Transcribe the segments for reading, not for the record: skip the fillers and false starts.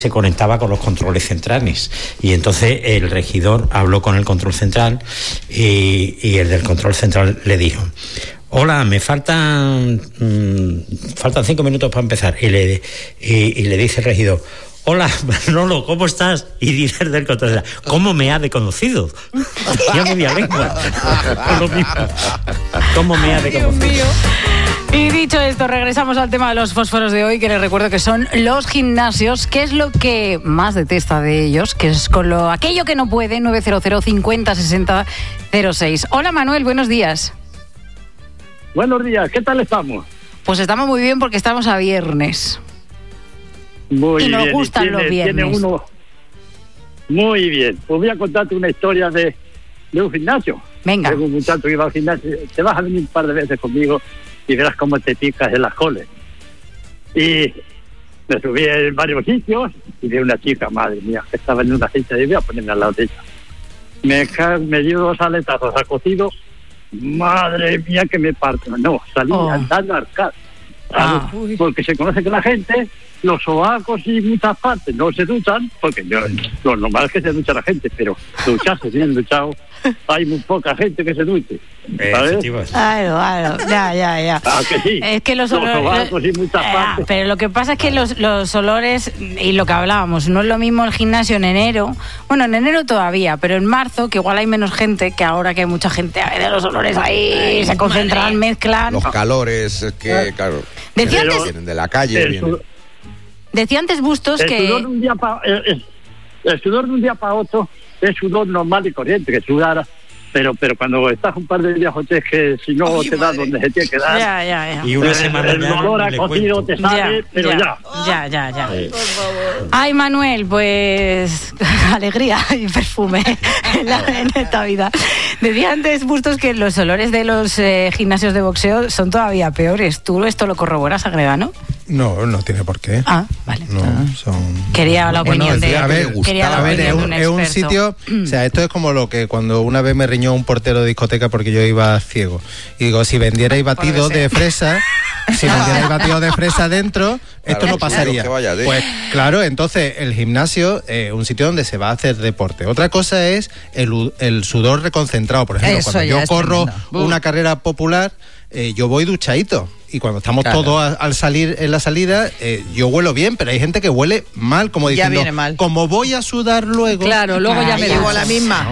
se conectaba con los controles centrales y entonces el regidor habló con el control central y el del control central le dijo: hola, me faltan 5 minutos para empezar. Y le dice el regidor: hola, Manolo, ¿cómo estás? Y dice el del control central: ¿cómo me ha conocido? Ya media lengua. Con lo mismo. ¿Cómo me ha conocido? Y dicho esto, regresamos al tema de los fósforos de hoy, que les recuerdo que son los gimnasios. ¿Qué es lo que más detesta de ellos? Que es con aquello que no puede. 900 50 60 06. Hola, Manuel, buenos días. Buenos días, ¿qué tal estamos? Pues estamos muy bien porque estamos a viernes. Muy y nos bien. Gustan los viernes. Tiene uno... Muy bien. Pues voy a contarte una historia de un gimnasio. Venga. Tengo un muchacho que va al gimnasio. Te vas a venir un par de veces conmigo y verás cómo te picas en las coles. Y me subí en varios sitios y vi una chica, madre mía, que estaba en una silla y voy a ponerme al lado de ella. Me dio 2 aletazos a cocido. Madre mía, que me parto. No, salí andando al arcado. Porque se conoce que la gente, los sobacos y muchas partes no se duchan, porque lo normal es que se ducha la gente, pero ducharse bien duchado, hay muy poca gente que se duche, ¿sabes? Claro, ya. Ah, que sí. Es que los sobacos y muchas partes. Pero lo que pasa es que los olores, y lo que hablábamos, no es lo mismo el gimnasio en enero. Bueno, en enero todavía, pero en marzo, que igual hay menos gente, que ahora que hay mucha gente, de los olores ahí se concentran, mezclan. Los calores, que claro, Decía antes, vienen de la calle. Decía antes Bustos que... El sudor de un día para otro es sudor normal y corriente, que sudara. Pero cuando estás un par de días, es que si no te da donde se tiene que dar. Ya. Y una semana el olor a cocido te sale, pero Ya. Por favor. Ay, Manuel, pues alegría y perfume en esta vida. Decía antes Bustos que los olores de los gimnasios de boxeo son todavía peores. ¿Tú esto lo corroboras, Agredano? No tiene por qué. Vale. No, son... Quería la opinión de... es un sitio... O sea, esto es como lo que cuando una vez me riñó un portero de discoteca porque yo iba ciego. Y digo, si vendierais batidos de fresa... Si vendierais batidos de fresa dentro, esto no pasaría. Pues claro, entonces el gimnasio es un sitio donde se va a hacer deporte. Otra cosa es el sudor reconcentrado. Por ejemplo, cuando yo corro una carrera popular, yo voy duchadito. Y cuando estamos todos al salir en la salida, yo huelo bien, pero hay gente que huele mal, como diciendo, ya viene mal. Como voy a sudar luego... Claro, luego ya me llevo la misma.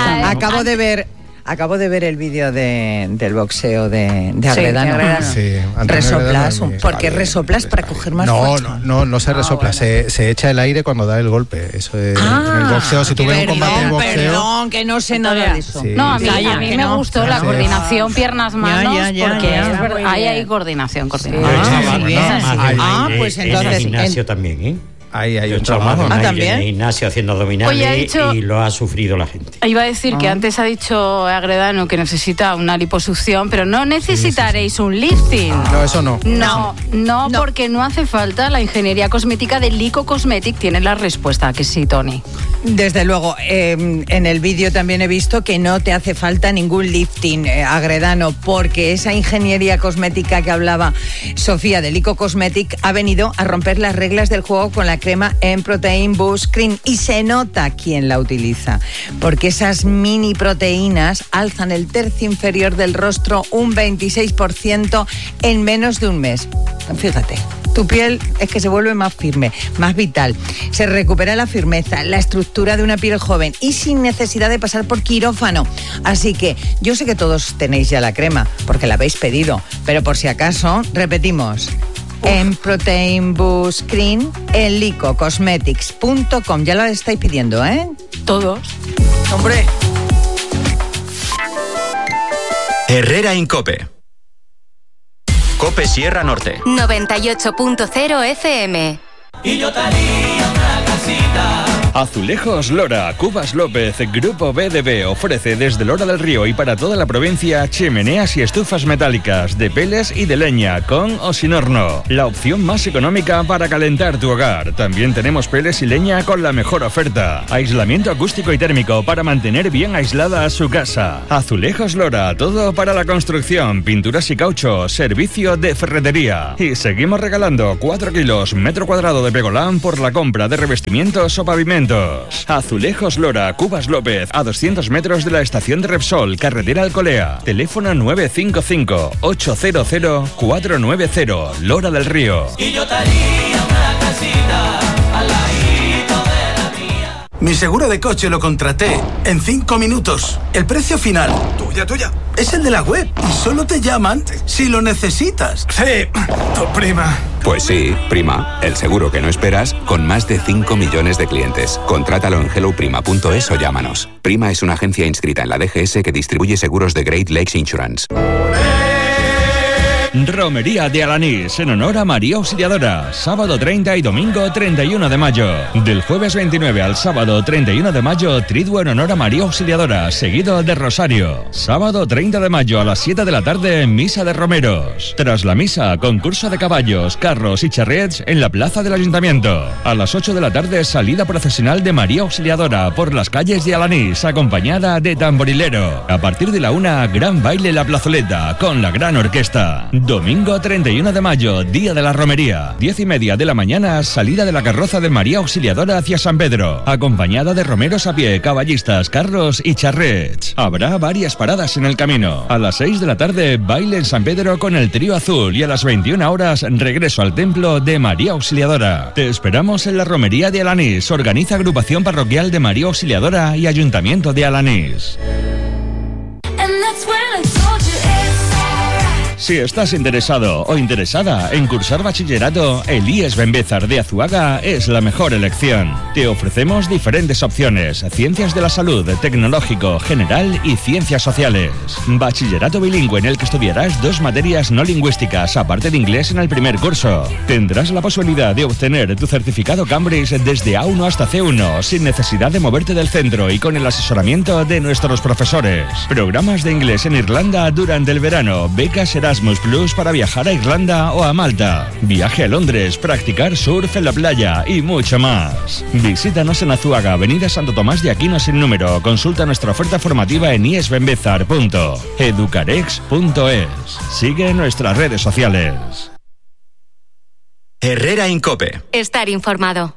Acabo de ver el vídeo del boxeo de Agredano. Sí, resoplas, ¿por qué resoplas para coger más fuerza? No se resopla, bueno. se echa el aire cuando da el golpe. Eso es en el boxeo, si tú ves un combate de boxeo... Perdón, que no sé nada de eso. Sí, no, a mí me gustó la coordinación piernas-manos, porque es verdad, ahí hay coordinación. Pues entonces... En el gimnasio también, ¿eh? Ahí hay un trabajo. ¿También? En el gimnasio haciendo abdominales y lo ha sufrido la gente. Iba a decir que antes ha dicho Agredano que necesita una liposucción, pero no necesitaréis un lifting. No, eso no. No, porque no hace falta. La ingeniería cosmética de Lico Cosmetic tiene la respuesta, que sí, Tony. Desde luego, en el vídeo también he visto que no te hace falta ningún lifting, Agredano, porque esa ingeniería cosmética que hablaba Sofía de Lico Cosmetic ha venido a romper las reglas del juego con la crema M-Protein Boost Cream, y se nota quién la utiliza, porque esas mini proteínas alzan el tercio inferior del rostro un 26% en menos de un mes. Fíjate, tu piel es que se vuelve más firme, más vital, se recupera la firmeza, la estructura de una piel joven y sin necesidad de pasar por quirófano. Así que yo sé que todos tenéis ya la crema porque la habéis pedido, pero por si acaso, repetimos: M-Protein Boost Cream en licocosmetics.com. Ya la estáis pidiendo, ¿eh? Todos. ¡Hombre! Herrera Incope. Cope Sierra Norte. 98.0 FM. Y yo tenía una casita Azulejos Lora, Cubas López, Grupo BDB ofrece desde Lora del Río y para toda la provincia chimeneas y estufas metálicas de peles y de leña, con o sin horno. La opción más económica para calentar tu hogar. También tenemos peles y leña con la mejor oferta. Aislamiento acústico y térmico para mantener bien aislada su casa. Azulejos Lora, todo para la construcción, pinturas y caucho, servicio de ferretería. Y seguimos regalando 4 kilos metro cuadrado de pegolán por la compra de revestimientos o pavimentos. Azulejos Lora, Cubas López, a 200 metros de la estación de Repsol, carretera Alcolea. Teléfono 955-800-490, Lora del Río. Y yo te haría una casita al ladito de la mía. Mi seguro de coche lo contraté en 5 minutos. El precio final, tuya, es el de la web. Y solo te llaman si lo necesitas. Sí, tu prima. Pues sí, Prima, el seguro que no esperas, con más de 5 millones de clientes. Contrátalo en helloprima.es o llámanos. Prima es una agencia inscrita en la DGS que distribuye seguros de Great Lakes Insurance. Romería de Alanís, en honor a María Auxiliadora. Sábado 30 y domingo 31 de mayo. Del jueves 29 al sábado 31 de mayo, triduo en honor a María Auxiliadora, seguido de Rosario. Sábado 30 de mayo a las 7 de la tarde, misa de romeros. Tras la misa, concurso de caballos, carros y charrets en la plaza del Ayuntamiento. A las 8 de la tarde, salida procesional de María Auxiliadora por las calles de Alanís, acompañada de tamborilero. A partir de la 1, gran baile en la plazoleta, con la gran orquesta. Domingo 31 de mayo, día de la romería. 10:30 de la mañana, salida de la carroza de María Auxiliadora hacia San Pedro, acompañada de romeros a pie, caballistas, carros y charrets. Habrá varias paradas en el camino. A las 6 de la tarde, baile en San Pedro con el trío azul y a las 21 horas, regreso al templo de María Auxiliadora. Te esperamos en la romería de Alanís. Organiza Agrupación Parroquial de María Auxiliadora y Ayuntamiento de Alanís. Si estás interesado o interesada en cursar bachillerato, el IES Benbézar de Azuaga es la mejor elección. Te ofrecemos diferentes opciones: ciencias de la salud, tecnológico, general y ciencias sociales. Bachillerato bilingüe en el que estudiarás 2 materias no lingüísticas, aparte de inglés en el primer curso. Tendrás la posibilidad de obtener tu certificado Cambridge desde A1 hasta C1, sin necesidad de moverte del centro y con el asesoramiento de nuestros profesores. Programas de inglés en Irlanda durante el verano, becas Erasmus Plus para viajar a Irlanda o a Malta, viaje a Londres, practicar surf en la playa y mucho más. Visítanos en Azuaga, avenida Santo Tomás de Aquino sin número. Consulta nuestra oferta formativa en iesbenbezar.educarex.es. Sigue nuestras redes sociales. Herrera Incope. Estar informado.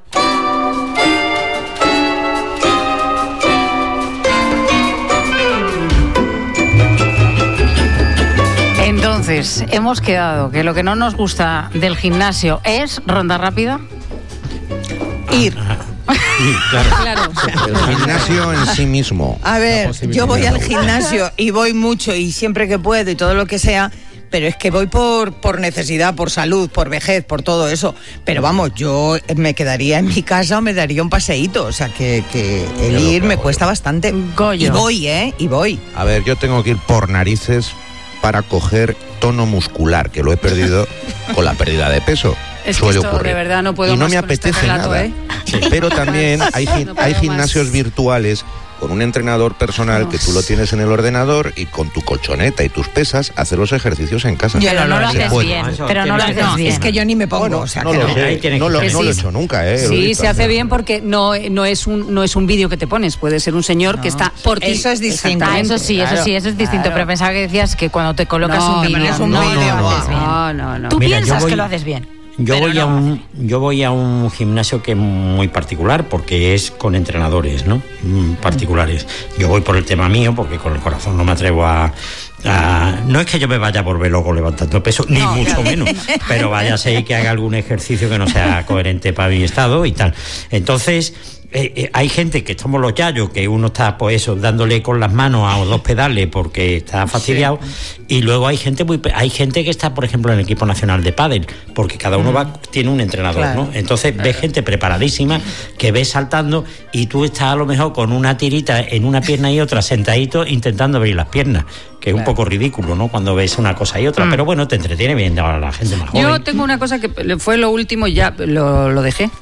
Entonces, hemos quedado que lo que no nos gusta del gimnasio es ronda rápida. Ir. Claro. El gimnasio en sí mismo. A ver, yo voy al gimnasio y voy mucho y siempre que puedo y todo lo que sea, pero es que voy por necesidad, por salud, por vejez, por todo eso. Pero vamos, yo me quedaría en mi casa o me daría un paseíto. O sea, que el ir me cuesta bastante. Goyo. Y voy. A ver, yo tengo que ir por narices para coger tono muscular, que lo he perdido con la pérdida de peso. Es que esto de verdad no puedo y no más me con apetece este relato, nada. Pero también hay gimnasios virtuales con un entrenador personal que tú lo tienes en el ordenador y con tu colchoneta y tus pesas haces los ejercicios en casa. Pero no lo haces bien. Pero no lo haces bien. Es que yo ni me pongo. O sea, no lo he hecho nunca. Sí, se hace bien porque no es un vídeo que te pones. Puede ser un señor que está por ti. Eso es distinto. Eso sí, eso es distinto. Pero pensaba que decías que cuando te colocas un vídeo, no. Tú piensas que lo haces bien. Yo voy a un gimnasio que es muy particular porque es con entrenadores, ¿no? Particulares. Yo voy por el tema mío porque con el corazón no me atrevo a no es que yo me vaya por ver luego levantando peso, ni mucho menos, pero váyase que haga algún ejercicio que no sea coherente para mi estado y tal. Entonces, hay gente que somos los yayos, que uno está pues eso, dándole con las manos a 2 pedales porque está fastidiado, y luego hay gente que está, por ejemplo, en el equipo nacional de pádel, porque cada uno tiene un entrenador, ¿no? Entonces ves gente preparadísima que ves saltando y tú estás a lo mejor con una tirita en una pierna y otra sentadito intentando abrir las piernas, que es un poco ridículo, ¿no? Cuando ves una cosa y otra, pero bueno, te entretiene bien a la gente más joven. Yo tengo una cosa que fue lo último, ya lo dejé.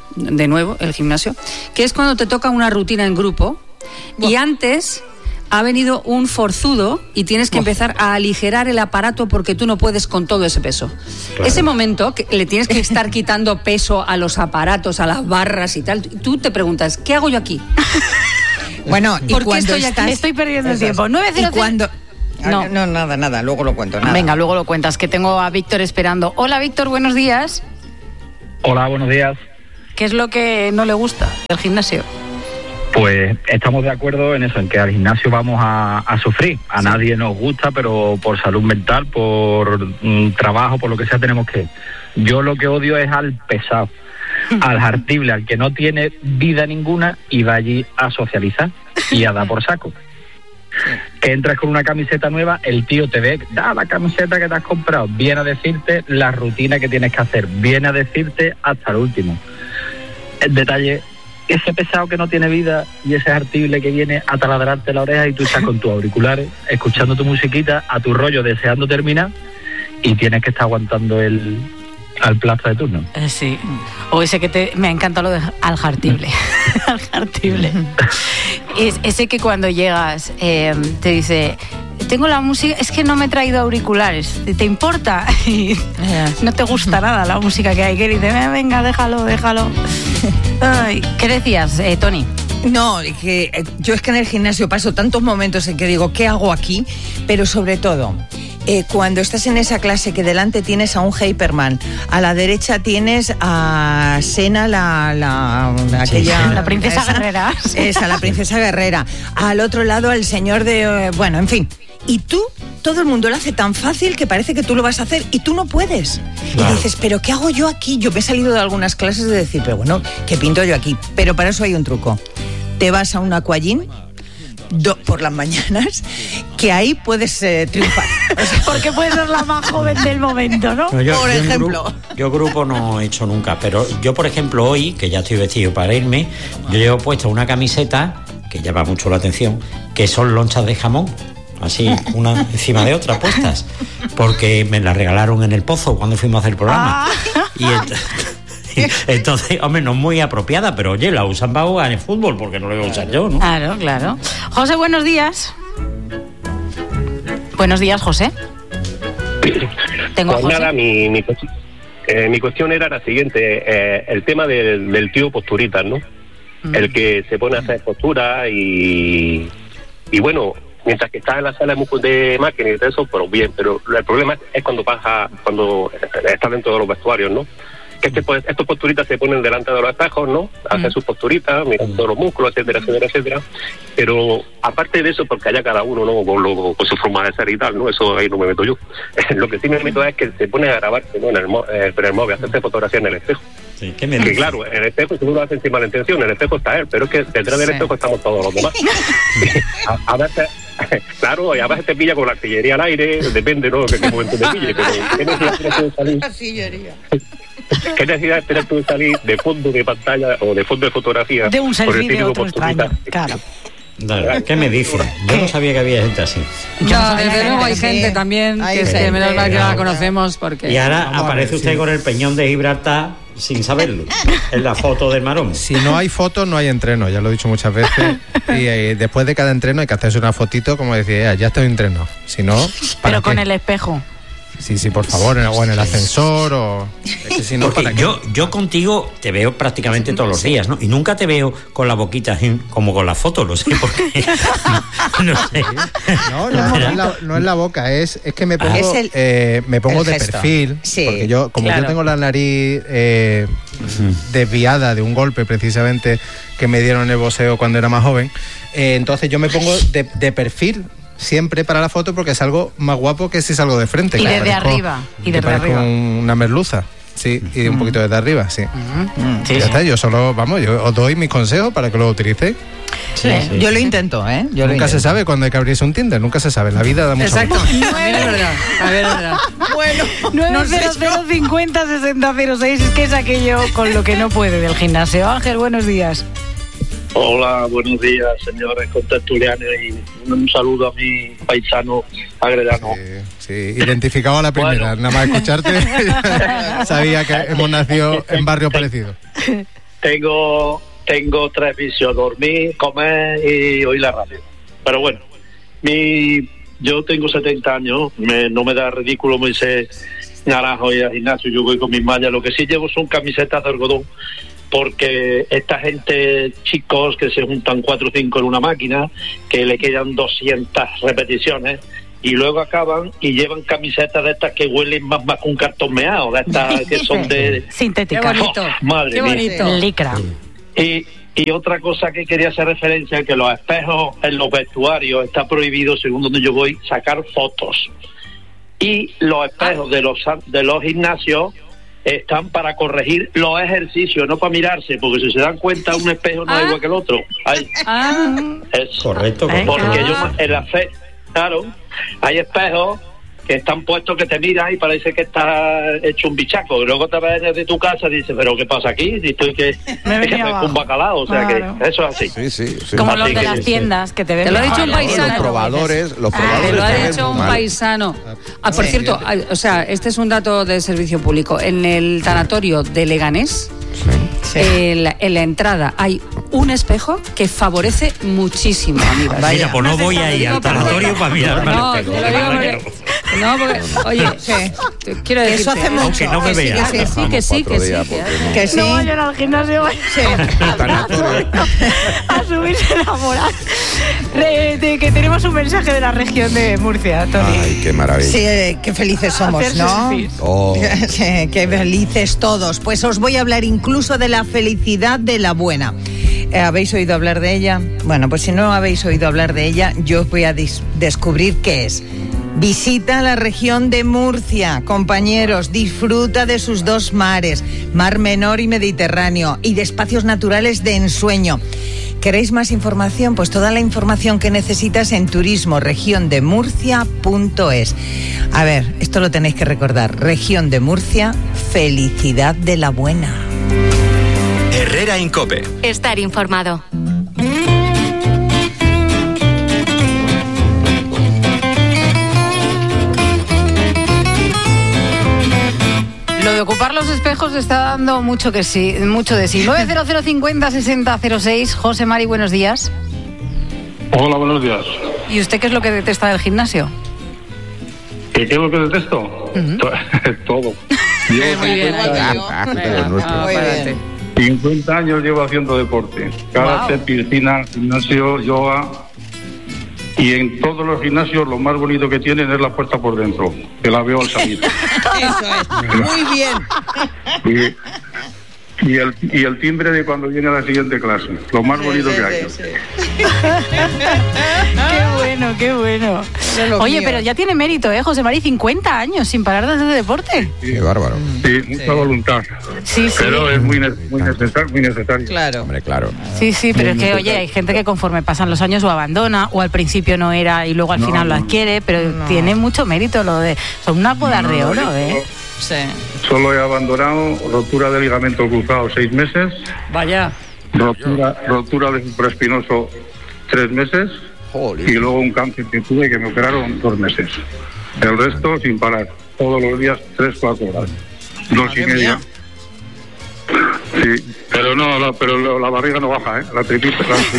de nuevo, el gimnasio, que es cuando te toca una rutina en grupo y antes ha venido un forzudo y tienes que empezar a aligerar el aparato porque tú no puedes con todo ese peso. Claro. Ese momento que le tienes que estar quitando peso a los aparatos, a las barras y tal, tú te preguntas, ¿qué hago yo aquí? Bueno, y ¿por qué cuando estoy aquí? Estoy perdiendo el tiempo. 900. Y cuando... No, nada, luego lo cuento. Nada. Venga, luego lo cuentas, que tengo a Víctor esperando. Hola, Víctor, buenos días. Hola, buenos días. ¿Qué es lo que no le gusta del gimnasio? Pues estamos de acuerdo en eso, en que al gimnasio vamos a sufrir. A nadie nos gusta, pero por salud mental, por trabajo, por lo que sea, tenemos que... Yo lo que odio es al pesado, al hartible, al que no tiene vida ninguna y va allí a socializar y a dar por saco. Que entras con una camiseta nueva, el tío te ve, da la camiseta que te has comprado, viene a decirte la rutina que tienes que hacer, viene a decirte hasta el último. El detalle... Ese pesado que no tiene vida y ese artible que viene a taladrarte la oreja y tú estás con tus auriculares, escuchando tu musiquita, a tu rollo, deseando terminar y tienes que estar aguantando al plazo de turno. Sí. O ese que me encanta lo de al jartible. Al jartible. Es ese que cuando llegas te dice... Tengo la música, es que no me he traído auriculares, ¿te importa? Y no te gusta nada la música que hay, que dice, venga, déjalo. Ay, ¿qué decías, Tony? No, que yo es que en el gimnasio paso tantos momentos en que digo, ¿qué hago aquí? Pero sobre todo... cuando estás en esa clase que delante tienes a un Hyperman, a la derecha tienes a Sena, la princesa guerrera. Esa, la princesa guerrera. Al otro lado al señor de... bueno, en fin. Y tú, todo el mundo lo hace tan fácil que parece que tú lo vas a hacer y tú no puedes. Claro. Y dices, ¿pero qué hago yo aquí? Yo me he salido de algunas clases de decir, pero bueno, ¿qué pinto yo aquí? Pero para eso hay un truco. Te vas a un aquagym por las mañanas, que ahí puedes triunfar. Porque puedes ser la más joven del momento, ¿no? No, por ejemplo. Yo grupo no he hecho nunca, pero yo, por ejemplo, hoy, que ya estoy vestido para irme, yo llevo puesta una camiseta, que llama mucho la atención, que son lonchas de jamón, así, una encima de otra puestas, porque me la regalaron en el Pozo cuando fuimos a hacer el programa. Y entonces, hombre, no es muy apropiada, pero oye, la usan para jugar en fútbol, porque no la voy a usar yo, ¿no? Claro. José, buenos días. Buenos días, José. Tengo pues nada, mi cuestión era la siguiente, el tema del tío posturitas, ¿no? El que se pone a hacer posturas y bueno, mientras que está en la sala de máquinas y todo eso, pero bien, pero el problema es cuando está dentro de los vestuarios, ¿no? Que estos posturitas se ponen delante de los espejos, ¿no? Hacen sus posturitas, miran todos los músculos, etcétera. Pero aparte de eso, porque haya cada uno, ¿no? Con su forma de ser y tal, ¿no? Eso ahí no me meto yo. Lo que sí me meto es que se pone a grabarse, ¿no? En el móvil, hacerse fotografía en el espejo. Sí, que claro, en el espejo seguro lo hacen sin mala intención, en el espejo está él, pero es que detrás del espejo estamos todos los demás. A veces, claro, y a veces te pilla con la artillería al aire, depende, ¿no? De qué momento te pille, pero ¿qué necesidad de salir? Artillería. ¿Qué necesidad de tener tú de salir de fondo de pantalla o de fondo de fotografía? De un selfie de otro extraño, claro. ¿Qué me dices? Yo no sabía que había gente así. No, desde luego hay gente también que menos mal que la conocemos porque... Y ahora aparece usted con el peñón de Gibraltar sin saberlo, en la foto del Marón. Si no hay fotos, no hay entreno, ya lo he dicho muchas veces. Y después de cada entreno hay que hacerse una fotito como decir, ya estoy entreno. Si no, pero con el espejo. Sí, por favor, o en el ascensor o... Es que si no, porque yo contigo te veo prácticamente todos los días, ¿no? Y nunca te veo con la boquita como con la foto, no sé por qué. No sé. No es la boca, es que me pongo de perfil, sí, porque yo tengo la nariz desviada de un golpe precisamente que me dieron en el boxeo cuando era más joven, entonces yo me pongo de perfil siempre para la foto porque es algo más guapo que si salgo de frente. Y desde arriba. Y desde arriba. Una merluza. Sí, y un poquito desde arriba, sí. Sí, ya está, yo solo, yo os doy mis consejos para que lo utilicéis. Sí. Yo lo intento, ¿eh? Nunca se sabe cuando hay que abrirse un Tinder, nunca se sabe. La vida da mucho. Exacto. También es verdad. Bueno, 90050 6006 es que es aquello con lo que no puede del gimnasio. Ángel, buenos días. Hola, buenos días, señores contertulianos, y un saludo a mi paisano agredano. Sí, identificado a la primera, nada más escucharte, sabía que hemos nacido en barrio parecido. tengo 3 vicios: dormir, comer y oír la radio. Pero bueno, yo tengo 70 años, no me da ridículo me dice naranjo y al gimnasio, yo voy con mis mallas. Lo que sí llevo son camisetas de algodón, porque esta gente, chicos que se juntan 4 o 5 en una máquina, que le quedan 200 repeticiones y luego acaban y llevan camisetas de estas que huelen más que un cartón meado, de estas que son de sintética. Qué bonito. Madre Qué bonito. mía. Licra. Y otra cosa que quería hacer referencia, que los espejos en los vestuarios está prohibido, según donde yo voy, sacar fotos. Y los espejos de los gimnasios están para corregir los ejercicios, no para mirarse, porque si se dan cuenta, un espejo no es igual que el otro. Es correcto. Porque yo en la fe, claro, hay espejos que están puestos que te miran y parece que está hecho un bichaco. Y luego te ves desde tu casa y dices, ¿pero qué pasa aquí? Si estoy que un bacalao, o sea que eso es así. Sí. Como Así los de que las tiendas que te ven. Te lo ha dicho un paisano. Los probadores Te lo ha dicho un paisano. Por cierto, o sea, este es un dato de servicio público. En el tanatorio de Leganés, en la entrada hay un espejo que favorece muchísimo a mí. Mira, pues no voy ahí al tanatorio para mirarme al espejo. Te lo digo porque, oye, quiero decir, eso hace mucho. Aunque no me vea. Que sí. Que sí. No vayan al gimnasio, a subirse la moral. Que tenemos un mensaje de la región de Murcia, Tony. Ay, qué maravilla. Sí, qué felices somos, Hacerse ¿no? feliz. Sí, qué felices todos. Pues os voy a hablar incluso de la felicidad de la buena. ¿Habéis oído hablar de ella? Bueno, pues si no habéis oído hablar de ella, yo os voy a descubrir qué es. Visita la región de Murcia, compañeros, disfruta de sus 2 mares, Mar Menor y Mediterráneo, y de espacios naturales de ensueño. ¿Queréis más información? Pues toda la información que necesitas en turismoregiondemurcia.es. A ver, esto lo tenéis que recordar. Región de Murcia, felicidad de la buena. Herrera en COPE. Estar informado. Lo de ocupar los espejos está dando mucho de sí. 900506006. José Mari, buenos días. Hola, buenos días. ¿Y usted qué es lo que detesta del gimnasio? ¿Qué es lo que detesto? Todo. Muy bien. 50 años llevo haciendo deporte. Karate, piscina, gimnasio, yoga. Y en todos los gimnasios lo más bonito que tienen es la puerta por dentro, que la veo al salir. Eso es, muy bien. Y el timbre de cuando viene a la siguiente clase, lo más bonito que hay. Qué bueno. Oye, pero ya tiene mérito, José Mari, 50 años sin parar de hacer deporte. Sí, qué bárbaro. Sí, mucha voluntad. Sí. Pero es muy necesario. Claro. Hombre, claro. Sí, pero es que, oye, hay gente que conforme pasan los años lo abandona, o al principio no era y luego al final lo adquiere, pero tiene mucho mérito lo de... Son unas bodas de oro, Sí. Solo he abandonado rotura de ligamento cruzado 6 meses. Vaya. Rotura de supraespinoso 3 meses. Joder. Y luego un cáncer que tuve que me operaron 2 meses. El resto sin parar. Todos los días 3-4 horas. 2,5. Sí, pero pero la barriga no baja, la tripita.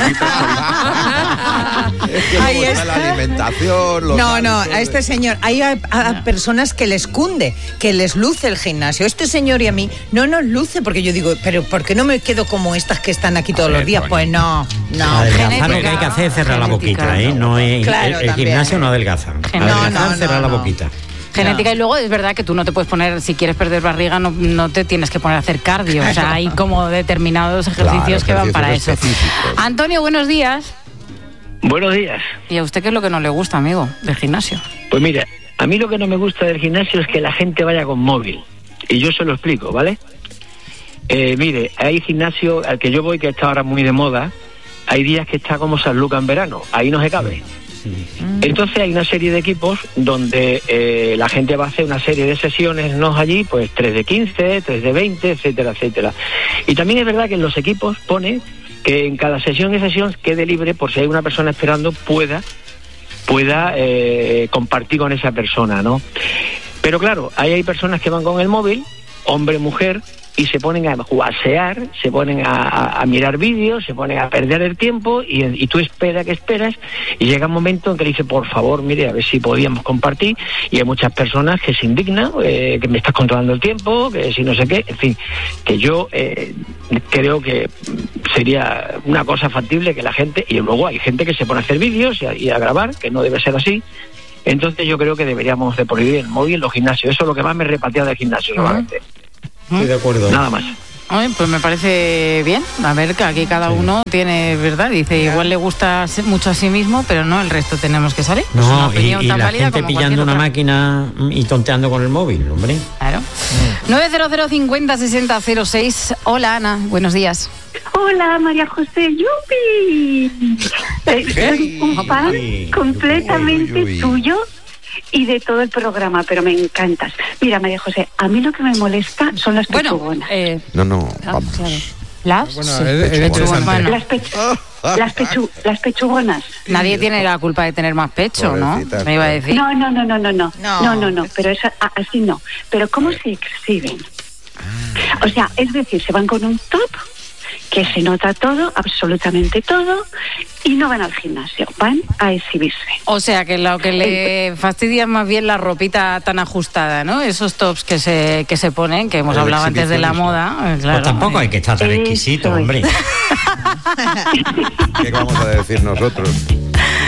Ahí está. La alimentación. No, a este señor, hay a personas que les cunde, que les luce el gimnasio. Este señor y a mí no nos luce, porque yo digo, pero ¿por qué no me quedo como estas que están aquí todos los días? Pues no. Adelgazar, lo que hay que hacer es cerrar la boquita, No es, claro, el gimnasio no adelgaza. Adelgazar, cerrar la boquita. Genética, y luego es verdad que tú no te puedes poner, si quieres perder barriga, no te tienes que poner a hacer cardio. O sea, hay como determinados ejercicios que van para eso. Antonio, buenos días. Buenos días. ¿Y a usted qué es lo que no le gusta, amigo, del gimnasio? Pues mira, a mí lo que no me gusta del gimnasio es que la gente vaya con móvil. Y yo se lo explico, ¿vale? Mire, hay gimnasio al que yo voy que está ahora muy de moda. Hay días que está como San Lucas en verano. Ahí no se cabe. Entonces hay una serie de equipos donde la gente va a hacer una serie de sesiones, ¿no? Allí, pues 3 de 15, 3 de 20, etcétera, etcétera. Y también es verdad que en los equipos pone que en cada sesión quede libre, por si hay una persona esperando, pueda compartir con esa persona, ¿no? Pero claro, ahí hay personas que van con el móvil, hombre, mujer, y se ponen a jugasear, se ponen a mirar vídeos, se ponen a perder el tiempo y tú esperas y llega un momento en que le dice, por favor, mire, a ver si podíamos compartir, y hay muchas personas que se indignan, que me estás controlando el tiempo, que si no sé qué, en fin, que yo creo que sería una cosa factible que la gente, y luego hay gente que se pone a hacer vídeos y a grabar, que no debe ser así. Entonces yo creo que deberíamos de prohibir el móvil en los gimnasios. Eso es lo que más me repatea del gimnasio, solamente. Estoy de acuerdo. Nada más. Pues me parece bien. A ver, que aquí cada uno tiene, ¿verdad? Dice, igual le gusta mucho a sí mismo, pero no, el resto tenemos que salir. No, es una opinión tan la gente pillando una máquina y tonteando con el móvil, hombre. Claro. 900 50 60 06. Hola, Ana, buenos días. Hola, María José. ¡Yupi! Soy un fan completamente tuyo y de todo el programa, pero me encantas. Mira, María José, a mí lo que me molesta son las pechugonas. Vamos. Claro. ¿Las? Las pechugonas. Nadie tiene la culpa de tener más pecho, ¿no? Me iba a decir. No, pero así no. Pero ¿cómo se exhiben? O sea, es decir, se van con un top que se nota todo, absolutamente todo, y no van al gimnasio, van a exhibirse. O sea, que lo que le fastidia es más bien la ropita tan ajustada, ¿no? Esos tops que se ponen, que hemos hablado antes de la moda. Claro. Pues tampoco hay que estar tan exquisito, hombre. ¿Qué vamos a decir nosotros?